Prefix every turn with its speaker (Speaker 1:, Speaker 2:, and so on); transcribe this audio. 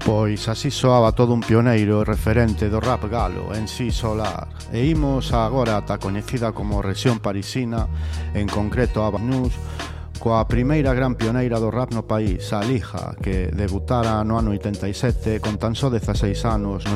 Speaker 1: Pois así soaba todo un pioneiro e referente do rap galo en Si Solar. E imos agora ata coñecida como rexión parisina, en concreto a Banús, coa primeira gran pioneira do rap no país, a Liga, que debutara no ano 87 con tan só 16 anos no